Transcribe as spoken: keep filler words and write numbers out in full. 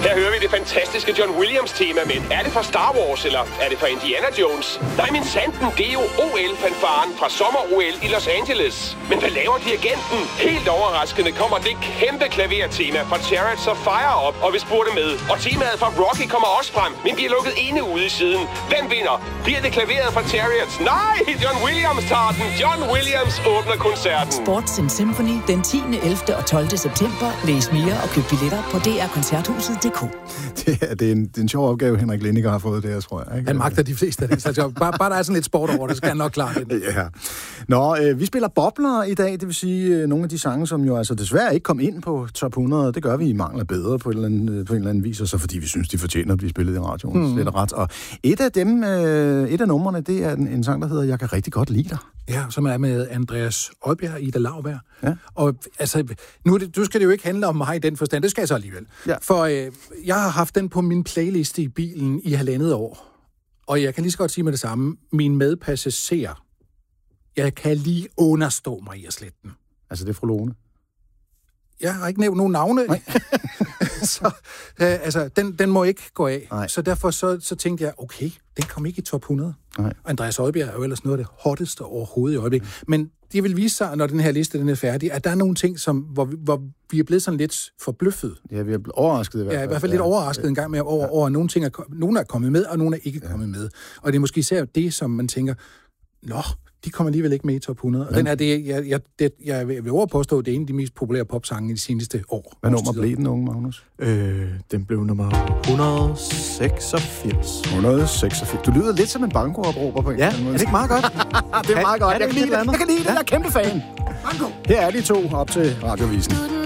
Her hører vi det fantastiske John Williams-tema, men er det fra Star Wars, eller er det fra Indiana Jones? Nej, men sanden, det er jo O L-fanfaren fra sommer-O L i Los Angeles. Men hvad laver dirigenten? Helt overraskende kommer det kæmpe klavertema fra Chariots of Fire op, og vi spurgte med. Og temaet fra Rocky kommer også frem, men vi er lukket inde ude i siden. Hvem vinder? Bliver det klaveret fra Chariots? Nej, John Williams tager den. John Williams åbner koncerten. Sports and Symphony den tiende, ellevte og tolvte september. Læs mere og køb billetter på d r koncerthuset punktum d k. Det er, det, er en, det er en sjov opgave, Henrik Lindiger har fået der, tror jeg. Ikke? Han magter de fleste af det. Så bare, bare der er sådan lidt sport over det, skal han nok klare det. Ja. Nå, øh, vi spiller bobler i dag, det vil sige øh, nogle af de sange, som jo altså desværre ikke kom ind på top hundrede. Det gør vi i mangel af bedre på en eller anden, på en eller anden vis, og så fordi vi synes, de fortjener at blive spillet i radioen. Mm. Det er ret. Og et af dem, øh, et af numrene, det er en, en sang, der hedder Jeg kan rigtig godt lide dig. Ja, som er med Andreas Oddbjerg og Ida Lauberg. Ja. Og altså, nu, det, nu skal det jo ikke handle om mig i den forstand, det skal jeg så alligevel. Ja. For øh, jeg har haft den på min playliste i bilen i halvandet år. Og jeg kan lige så godt sige med det samme, min medpassager, jeg kan lige understå mig i at slette den. Altså, det er fru Lone. Jeg har ikke nævnt nogen navne. så øh, altså, den, den må ikke gå af. Nej. Så derfor så, så tænkte jeg, okay, den kom ikke i top hundrede. Nej. Andreas Oddbjerg er jo ellers noget af det hotteste overhovedet i øjeblikket. Men det vil vise sig, når den her liste den er færdig, at der er nogle ting, som, hvor, vi, hvor vi er blevet sådan lidt forbløffet. Ja, vi er blevet overrasket i hvert fald. Ja, i hvert fald lidt ja. overrasket en gang med, over, over at nogle ting er, nogle er kommet med, og nogle er ikke ja. kommet med. Og det er måske især det, som man tænker, nå, de kommer alligevel ikke med i top hundrede. Og den er det, jeg, jeg, det, jeg vil overpåstå, det er en af de mest populære popsange i de seneste år. Hvad nummer blev den, unge Magnus? Øh, den blev nummer et hundrede og seksogfirs. et hundrede og seksogfirs. Du lyder lidt som en banko-opråber på en Ja, eller anden måde. er det ikke meget godt? Det er meget godt. Er det Jeg kan lide det. Jeg kan lide det. Jeg er kæmpe fan. Banko. Her er de to op til radiovisen.